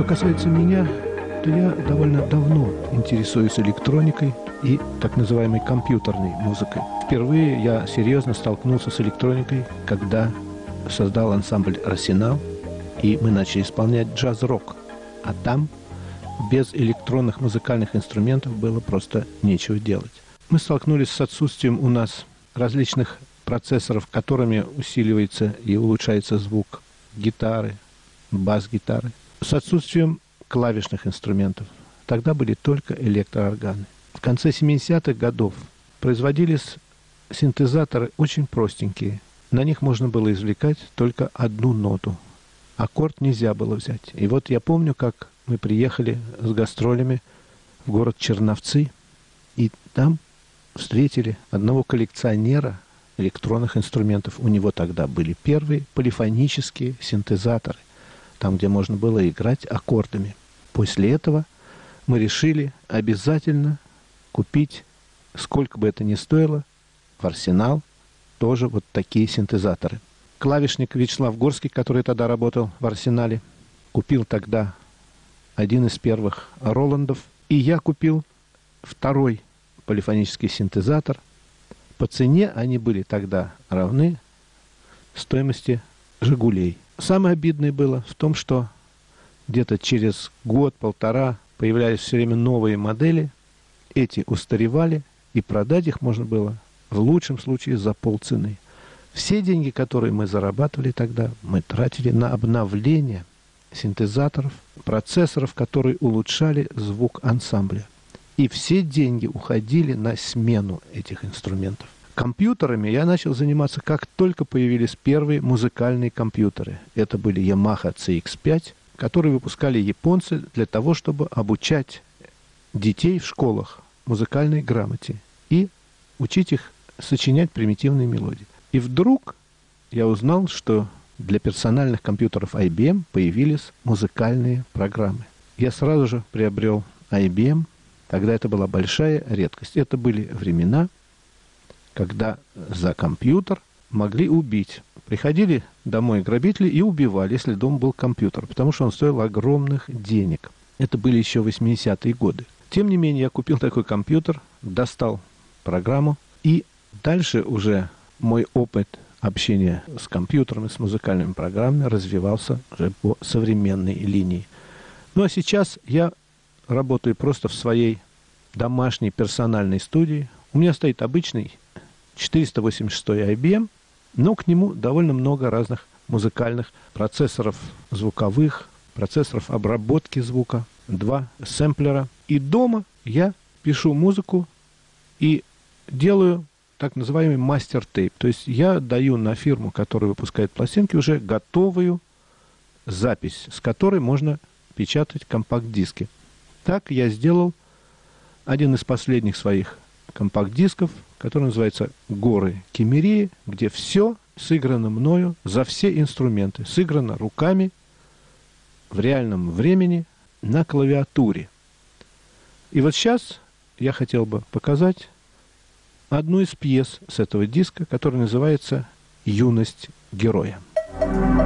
касается меня, то я довольно давно интересуюсь электроникой и так называемой компьютерной музыкой. Впервые я серьезно столкнулся с электроникой, когда создал ансамбль «Арсенал», и мы начали исполнять джаз-рок. А там без электронных музыкальных инструментов было просто нечего делать. Мы столкнулись с отсутствием у нас различных процессоров, которыми усиливается и улучшается звук гитары, бас-гитары, с отсутствием клавишных инструментов. Тогда были только электроорганы. В конце 70-х годов производились синтезаторы очень простенькие. На них можно было извлекать только одну ноту. Аккорд нельзя было взять. И вот я помню, как мы приехали с гастролями в город Черновцы, и там встретили одного коллекционера электронных инструментов. У него тогда были первые полифонические синтезаторы, там, где можно было играть аккордами. После этого мы решили обязательно купить, сколько бы это ни стоило, в «Арсенал» тоже вот такие синтезаторы. Клавишник Вячеслав Горский, который тогда работал в «Арсенале», купил тогда один из первых Роландов, и я купил второй полифонический синтезатор. По цене они были тогда равны стоимости «Жигулей». Самое обидное было в том, что где-то через год-полтора появлялись все время новые модели, эти устаревали, и продать их можно было в лучшем случае за полцены. Все деньги, которые мы зарабатывали тогда, мы тратили на обновление синтезаторов, процессоров, которые улучшали звук ансамбля. И все деньги уходили на смену этих инструментов. Компьютерами я начал заниматься, как только появились первые музыкальные компьютеры. Это были Yamaha CX-5, которые выпускали японцы для того, чтобы обучать детей в школах музыкальной грамоте и учить их сочинять примитивные мелодии. И вдруг я узнал, что для персональных компьютеров IBM появились музыкальные программы. Я сразу же приобрел IBM. Тогда это была большая редкость. Это были времена, когда за компьютер могли убить. Приходили домой грабители и убивали, если дома был компьютер, потому что он стоил огромных денег. Это были еще 80-е годы. Тем не менее, я купил такой компьютер, достал программу, и дальше уже мой опыт общения с компьютерами, с музыкальными программами развивался уже по современной линии. Ну а сейчас я работаю просто в своей домашней персональной студии. У меня стоит обычный 486 IBM, но к нему довольно много разных музыкальных процессоров звуковых, процессоров обработки звука, 2 сэмплера. И дома я пишу музыку и делаю так называемый мастер-тейп. То есть я даю на фирму, которая выпускает пластинки, уже готовую запись, с которой можно печатать компакт-диски. Так я сделал один из последних своих компакт-дисков, который называется «Горы Киммерии», где все сыграно мною за все инструменты. Сыграно руками в реальном времени на клавиатуре. И вот сейчас я хотел бы показать одну из пьес с этого диска, которая называется «Юность героя».